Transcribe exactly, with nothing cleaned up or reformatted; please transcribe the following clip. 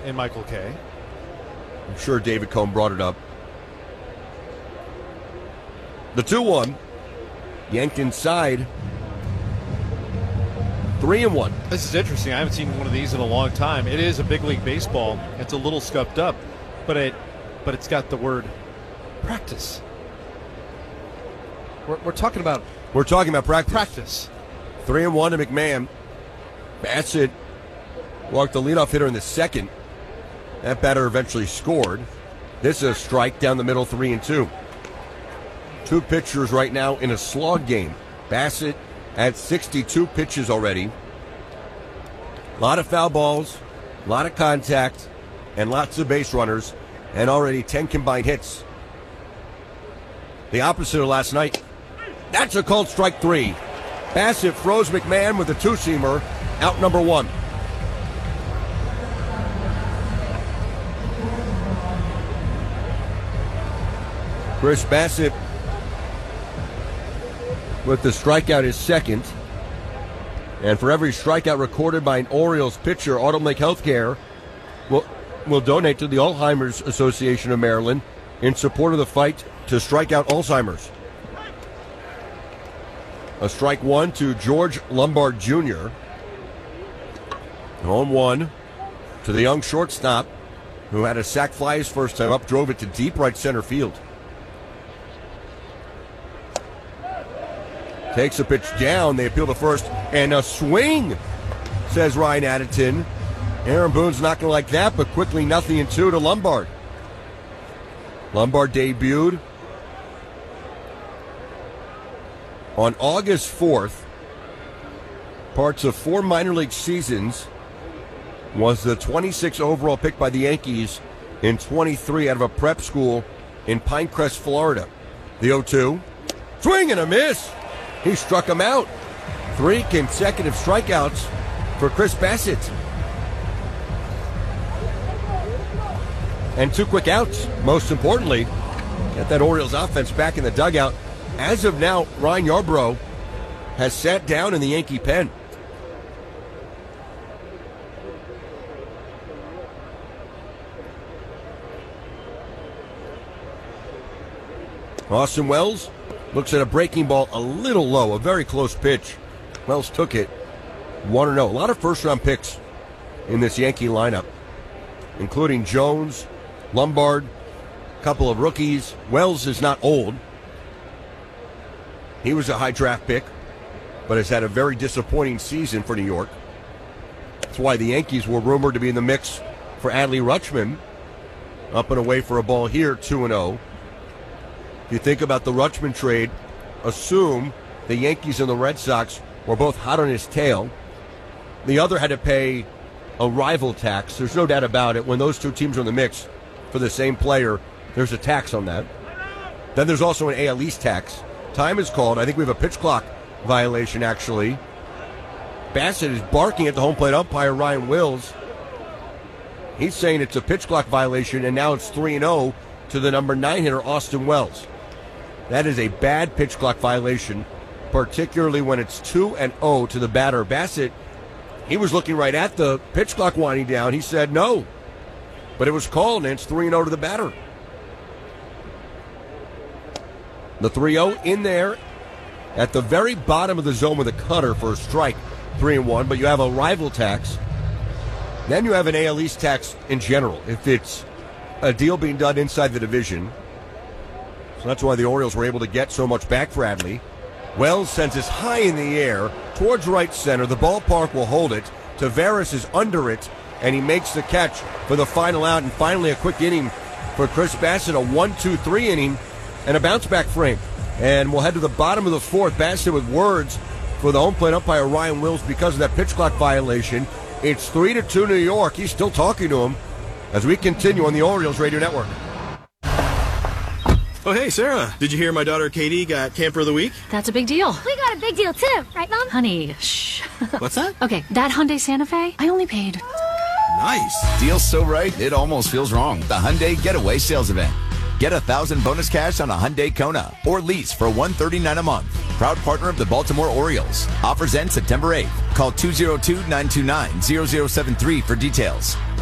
in Michael Kay. I'm sure David Cohn brought it up. The two one. Yanked inside. Three and one. This is interesting. I haven't seen one of these in a long time. It is a big league baseball. It's a little scuffed up, but it, but it's got the word practice. We're, we're talking about We're talking about practice. practice. Three and one to McMahon. Bassett walked the leadoff hitter in the second. That batter eventually scored. This is a strike down the middle, three and two. Two pitchers right now in a slog game. Bassett at sixty-two pitches already. A lot of foul balls, a lot of contact, and lots of base runners, and already ten combined hits. The opposite of last night. That's a called strike three. Bassett froze McMahon with a two-seamer, out number one. Chris Bassett with the strikeout is second. And for every strikeout recorded by an Orioles pitcher, Autumn Lake Healthcare will, will donate to the Alzheimer's Association of Maryland in support of the fight to strike out Alzheimer's. A strike one to George Lombard Junior Home one to the young shortstop who had a sac fly his first time up, drove it to deep right center field. Takes a pitch down. They appeal to first. And a swing, says Ryan Addington. Aaron Boone's not going to like that, but quickly nothing in two to Lombard. Lombard debuted on August fourth. Parts of four minor league seasons. Was the twenty-sixth overall pick by the Yankees in twenty-three out of a prep school in Pinecrest, Florida. The oh two. Swing and a miss. He struck him out. Three consecutive strikeouts for Chris Bassett. And two quick outs, most importantly. Get that Orioles offense back in the dugout. As of now, Ryan Yarbrough has sat down in the Yankee pen. Austin Wells looks at a breaking ball a little low, a very close pitch. Wells took it. one and oh. A lot of first-round picks in this Yankee lineup, including Jones, Lombard, a couple of rookies. Wells is not old. He was a high draft pick, but has had a very disappointing season for New York. That's why the Yankees were rumored to be in the mix for Adley Rutschman. Up and away for a ball here, two and oh. If you think about the Rutschman trade, assume the Yankees and the Red Sox were both hot on his tail. The other had to pay a rival tax. There's no doubt about it. When those two teams are in the mix for the same player, there's a tax on that. Then there's also an A L East tax. Time is called. I think we have a pitch clock violation, actually. Bassett is barking at the home plate umpire, Ryan Wills. He's saying it's a pitch clock violation, and now it's three and oh to the number nine hitter, Austin Wells. That is a bad pitch clock violation, particularly when it's two and oh to the batter. Bassett, he was looking right at the pitch clock winding down. He said no, but it was called, and it's three and oh to the batter. The three oh in there at the very bottom of the zone with a cutter for a strike, three and one, but you have a rival tax. Then you have an A L East tax in general, if it's a deal being done inside the division. So that's why the Orioles were able to get so much back for Adley. Wells sends this high in the air towards right center. The ballpark will hold it. Tavares is under it, and he makes the catch for the final out. And finally, a quick inning for Chris Bassett, a one two three inning and a bounce back frame. And we'll head to the bottom of the fourth. Bassett with words for the home plate umpire, Ryan Wills, because of that pitch clock violation. It's three to two New York. He's still talking to him as we continue on the Orioles Radio Network. Oh, hey, Sarah. Did you hear my daughter Katie got Camper of the Week? That's a big deal. We got a big deal, too. Right, Mom? Honey, shh. What's that? Okay, that Hyundai Santa Fe, I only paid. Nice. Deal's so right, it almost feels wrong. The Hyundai Getaway Sales Event. Get a thousand bonus cash on a Hyundai Kona or lease for one hundred thirty-nine dollars a month. Proud partner of the Baltimore Orioles. Offers end September eighth. Call two oh two, nine two nine, zero zero seven three for details.